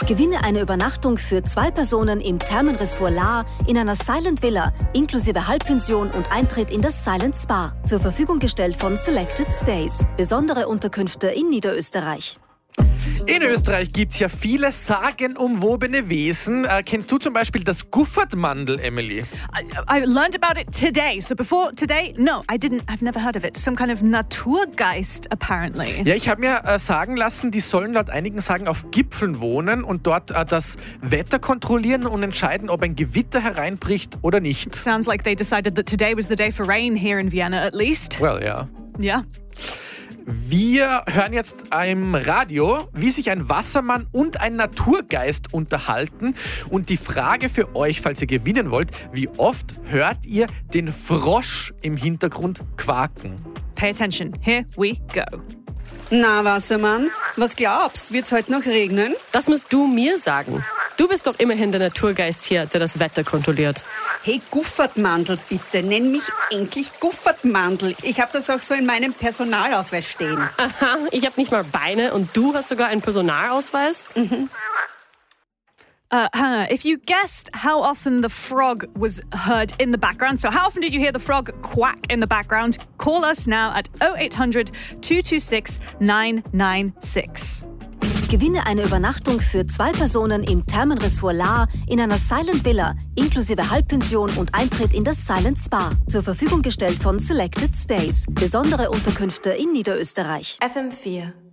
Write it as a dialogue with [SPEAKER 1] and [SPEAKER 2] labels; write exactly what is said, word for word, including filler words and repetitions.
[SPEAKER 1] Gewinne eine Übernachtung für zwei Personen im Thermenresort Lahr in einer Silent Villa inklusive Halbpension und Eintritt in das Silent Spa. Zur Verfügung gestellt von Selected Stays. Besondere Unterkünfte in Niederösterreich.
[SPEAKER 2] In Österreich gibt es ja viele sagenumwobene Wesen. Äh, kennst du zum Beispiel das Guffertmandl, Emily?
[SPEAKER 3] I, I learned about it today. So before today, no, I didn't. I've never heard of it. Some kind of Naturgeist, apparently.
[SPEAKER 2] Ja, ich habe mir äh, sagen lassen, die sollen laut einigen sagen auf Gipfeln wohnen und dort äh, das Wetter kontrollieren und entscheiden, ob ein Gewitter hereinbricht oder nicht.
[SPEAKER 3] Sounds like they decided that today was the day for rain here in Vienna, at least.
[SPEAKER 2] Well, ja.
[SPEAKER 3] Yeah.
[SPEAKER 2] Wir hören jetzt im Radio, wie sich ein Wassermann und ein Naturgeist unterhalten. Und die Frage für euch, falls ihr gewinnen wollt, wie oft hört ihr den Frosch im Hintergrund quaken?
[SPEAKER 3] Pay attention. Here we go.
[SPEAKER 4] Na, Wassermann, was glaubst? Wird's heute noch regnen?
[SPEAKER 5] Das musst du mir sagen. Du bist doch immerhin der Naturgeist hier, der das Wetter kontrolliert.
[SPEAKER 4] Hey, Guffertmandl, bitte. Nenn mich endlich Guffertmandl. Ich habe das auch so in meinem Personalausweis stehen.
[SPEAKER 5] Aha, ich habe nicht mal Beine und du hast sogar einen Personalausweis?
[SPEAKER 4] Mhm.
[SPEAKER 3] Uh, huh, if you guessed how often the frog was heard in the background, so how often did you hear the frog quack in the background? Call us now at oh eight hundred, two two six, nine nine six.
[SPEAKER 1] Gewinne eine Übernachtung für zwei Personen im Thermenresort Lahr in einer Silent Villa inklusive Halbpension und Eintritt in das Silent Spa. Zur Verfügung gestellt von Selected Stays. Besondere Unterkünfte in Niederösterreich.
[SPEAKER 6] F M vier